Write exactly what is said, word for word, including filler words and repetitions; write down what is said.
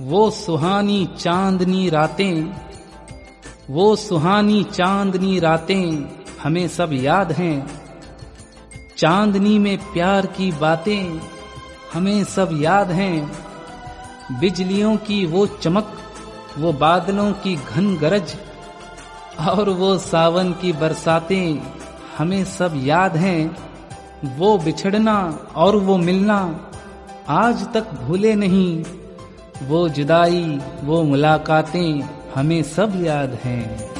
वो सुहानी चांदनी रातें, वो सुहानी चांदनी रातें हमें सब याद हैं। चांदनी में प्यार की बातें हमें सब याद हैं। बिजलियों की वो चमक, वो बादलों की घन गरज और वो सावन की बरसातें हमें सब याद हैं। वो बिछड़ना और वो मिलना आज तक भूले नहीं। वो जुदाई, वो मुलाकातें हमें सब याद हैं।